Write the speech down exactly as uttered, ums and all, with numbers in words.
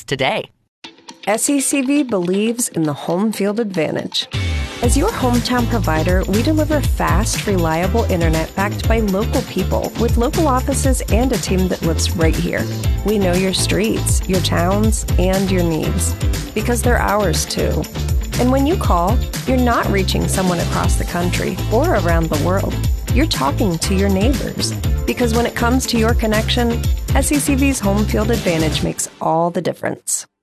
today. S E C V believes in the home field advantage. As your hometown provider, we deliver fast, reliable internet backed by local people with local offices and a team that lives right here. We know your streets, your towns, and your needs because they're ours too. And when you call, you're not reaching someone across the country or around the world. You're talking to your neighbors because when it comes to your connection, S E C V's home field advantage makes all the difference.